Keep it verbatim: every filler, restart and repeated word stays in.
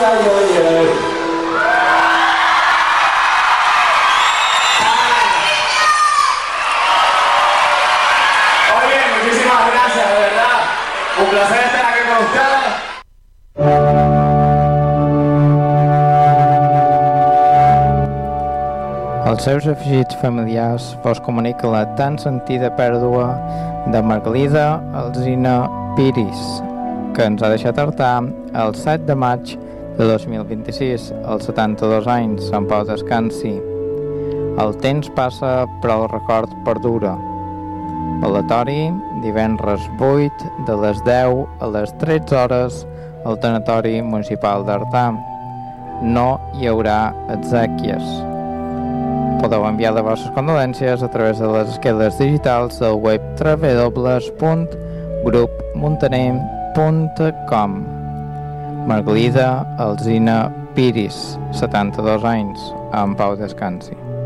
ay, ay, ay. Oye, muchísimas gracias, de verdad. Un placer estar aquí con ustedes. Els seus afegits familiars vos comunica la tan sentida pèrdua de Margalida Alsina Piris, que ens ha deixat artar el set de maig de dos mil vint-i-sis, als setanta-dos anys, en pau descansi. El temps passa, però el record perdura. Velatori, divendres vuit, de les deu a les tretze hores, al tanatori municipal d'Artà. No hi haurà exèquies. Podeu enviar les vostres condolències a través de les esqueles digitals del web w w w punt grup muntaner punt com. Margalida Alsina Piris, setanta-dos anys, en pau descansi.